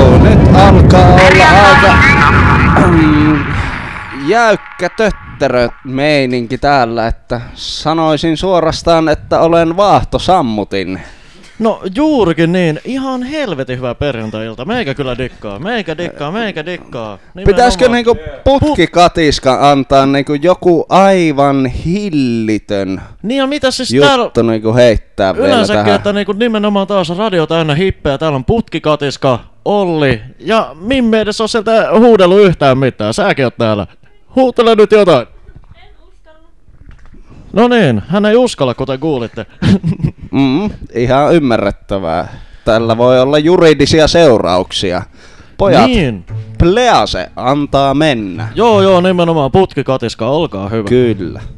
nyt alkaa olla aika jäykkä tötterö meininki täällä, että sanoisin suorastaan, että olen vaahtosammutin. No juurikin niin, ihan helvetin hyvä perjantai-ilta. Meikä kyllä dikkaa. Pitäisikö niinku putkikatiska antaa niinku joku aivan hillitön niin ja mitä siis juttu täällä niinku heittää vielä yleensäkin, tähän? että niinku nimenomaan taas radio täynnä hippejä. Täällä on putkikatiska, Olli ja Mimme edes on sieltä huudellut yhtään mitään. Säkin oot täällä. Huutele nyt jotain. En uskalla. No niin, hän ei uskalla, kuten kuulitte. Ihan ymmärrettävää. Tällä voi olla juridisia seurauksia. Pojat, Niin. Please antaa mennä. Joo, nimenomaan putkikatiska, olkaa hyvä. Kyllä.